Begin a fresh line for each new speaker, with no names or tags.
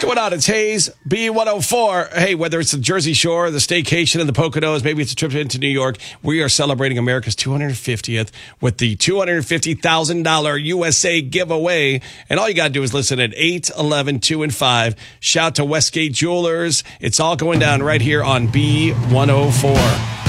going on? It's Hayes, B104. Hey, whether it's the Jersey Shore, the staycation in the Poconos, maybe it's a trip into New York, we are celebrating America's 250th with the $250,000 USA giveaway. And all you got to do is listen at 8, 11, 2, and 5. Shout to Westgate Jewelers. It's all going down right here on B104.